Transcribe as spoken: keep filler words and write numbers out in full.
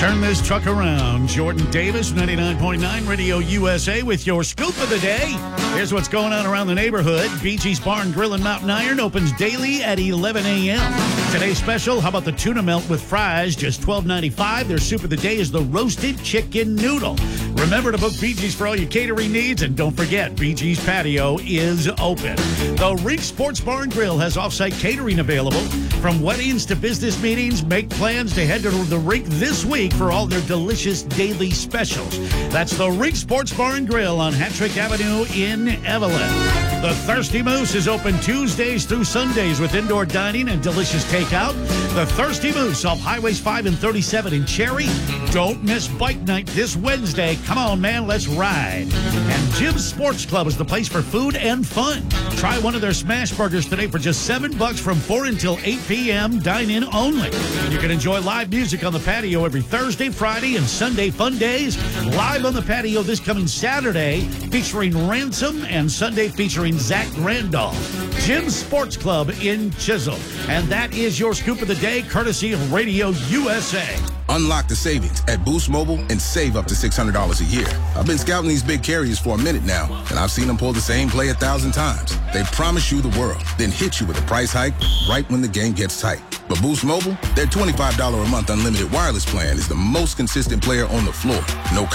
Turn this truck around. Jordan Davis, ninety-nine point nine Radio U S A with your scoop of the day. Here's what's going on around the neighborhood. B G's Bar and Grill in Mountain Iron opens daily at eleven a.m. Today's special, how about the tuna melt with fries, just twelve ninety-five. Their soup of the day is the roasted chicken noodle. Remember to book B G's for all your catering needs, and don't forget, B G's Patio is open. The Rink Sports Bar and Grill has off-site catering available. From weddings to business meetings, make plans to head to the rink this week for all their delicious daily specials. That's the Rink Sports Bar and Grill on Hattrick Avenue in Evelyn. The Thirsty Moose is open Tuesdays through Sundays with indoor dining and delicious takeout. The Thirsty Moose off Highways five and thirty-seven in Cherry. Don't miss Bike Night this Wednesday. Come on, man, let's ride. And Jim's Sports Club is the place for food and fun. Try one of their smash burgers today for just seven bucks from four until eight p.m. Dine-in only. You can enjoy live music on the patio every Thursday, Friday, and Sunday fun days. Live on the patio this coming Saturday featuring Ransom and Sunday featuring Zach Randolph. Jim's Sports Club in Chisholm. And that is your scoop of the day, courtesy of Radio U S A. Unlock the savings at Boost Mobile and save up to six hundred dollars a year. I've been scouting these big carriers for a minute now, and I've seen them pull the same play a thousand times. They promise you the world, then hit you with a price hike right when the game gets tight. But Boost Mobile, their twenty-five dollars a month unlimited wireless plan is the most consistent player on the floor. No